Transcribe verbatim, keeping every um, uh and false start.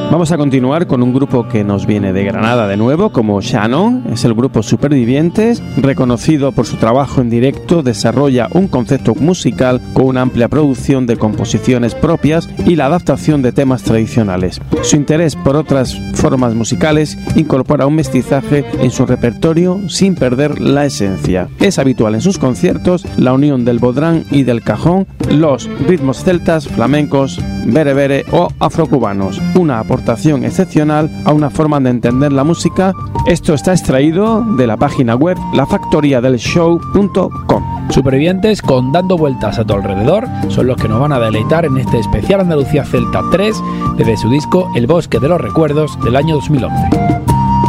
Vamos a continuar con un grupo que nos viene de Granada de nuevo, como Shannon. Es el grupo Supervivientes, reconocido por su trabajo en directo, desarrolla un concepto musical con una amplia producción de composiciones propias y la adaptación de temas tradicionales. Su interés por otras formas musicales incorpora un mestizaje en su repertorio sin perder la esencia. Es habitual en sus conciertos la unión del bodrán y del cajón, los ritmos celtas, flamencos, berebere o afrocubanos, una aportación excepcional a una forma de entender la música. Esto está extraído de la página web la factoría del show punto com. Supervivientes con Dando Vueltas a tu Alrededor son los que nos van a deleitar en este especial Andalucía Celta tres desde su disco El Bosque de los Recuerdos del año dos mil once.